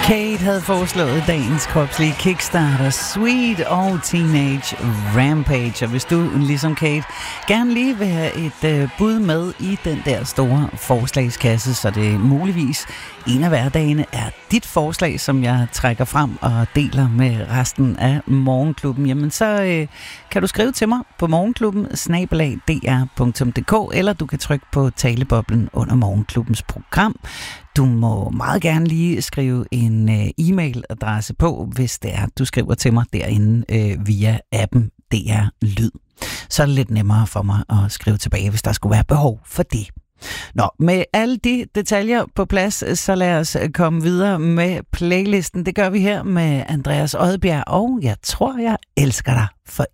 Kate havde foreslået dagens kropslige kickstarter, Sweet og Teenage Rampage. Og hvis du, ligesom Kate, gerne lige vil have et bud med i den der store forslagskasse, så det muligvis en af hverdagene er dit forslag, som jeg trækker frem og deler med resten af Morgenklubben, jamen så kan du skrive til mig på morgenklubben@dr.dk, eller du kan trykke på taleboblen under Morgenklubbens program. Du må meget gerne lige skrive en e-mailadresse på, hvis det er, du skriver til mig derinde via appen DR Lyd. Så er det lidt nemmere for mig at skrive tilbage, hvis der skulle være behov for det. Nå, med alle de detaljer på plads, så lad os komme videre med playlisten. Det gør vi her med Andreas Odbjerg, og jeg tror, jeg elsker dig for